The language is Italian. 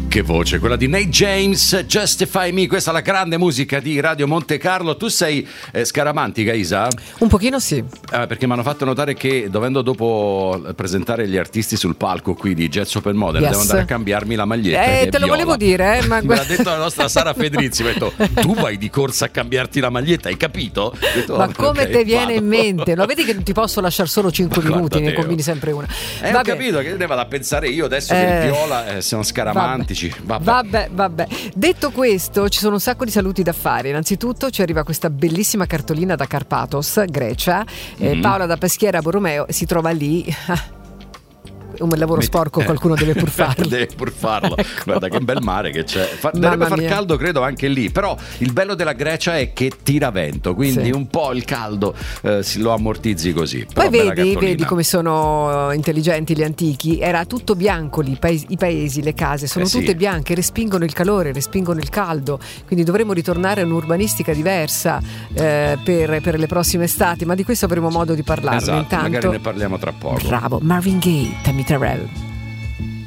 Che voce, quella di Nate James, Justify Me, questa è la grande musica di Radio Monte Carlo. Tu sei scaramantica, Isa? Un pochino sì. Perché mi hanno fatto notare che dovendo dopo presentare gli artisti sul palco qui di Jazz Open Model, devo andare a cambiarmi la maglietta. Te lo volevo dire, ma me l'ha detto la nostra Sara Fedrizzi, mi ha detto, tu vai di corsa a cambiarti la maglietta, hai capito? Detto, ma come te viene in mente? Lo vedi che non ti posso lasciare solo 5 minuti, ne combini sempre una. Ho capito che ne vado a pensare io adesso che il viola siamo scaramantici. Vabbè. Detto questo, ci sono un sacco di saluti da fare. Innanzitutto ci arriva questa bellissima cartolina da Karpathos, Grecia. Paola da Peschiera Borromeo si trova lì. Un lavoro sporco, qualcuno deve pur farlo. Deve pur farlo. Ecco. Guarda che bel mare che c'è. Dovrebbe far caldo, credo, anche lì. Però il bello della Grecia è che tira vento, quindi un po' il caldo lo ammortizzi così. Poi vedi come sono intelligenti gli antichi. Era tutto bianco lì, i paesi, le case sono tutte bianche, respingono il calore, respingono il caldo. Quindi dovremo ritornare a un'urbanistica diversa per le prossime estati, ma di questo avremo modo di parlarne. Esatto, intanto magari ne parliamo tra poco. Bravo, Marvin Gaye, Tammy Terrell.